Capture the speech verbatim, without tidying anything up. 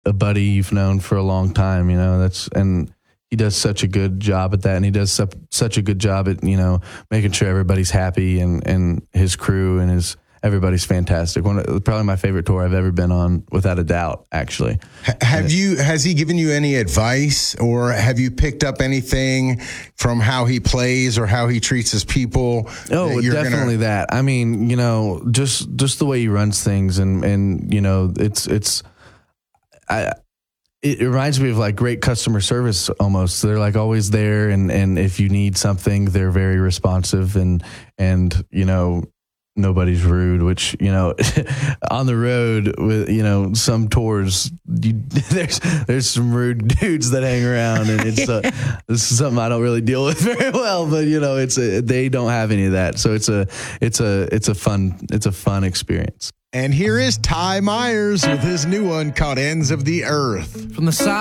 a buddy you've known for a long time, you know, that's, and he does such a good job at that. And he does su- such a good job at, you know, making sure everybody's happy, and, and his crew and his, everybody's fantastic. One of, probably my favorite tour I've ever been on, without a doubt, actually. Have it, you, has he given you any advice, or have you picked up anything from how he plays or how he treats his people? Oh, that definitely gonna... that. I mean, you know, just, just the way he runs things, and, and, you know, it's, it's, I, it reminds me of like great customer service almost. They're like always there. And, and if you need something, they're very responsive, and, and, you know, nobody's rude, which, you know, on the road with, you know, some tours, you, there's there's some rude dudes that hang around, and it's uh, this is something I don't really deal with very well. But you know, it's a, they don't have any of that, so it's a it's a it's a fun it's a fun experience. And here is Ty Myers with his new one called "Ends of the Earth." From the side.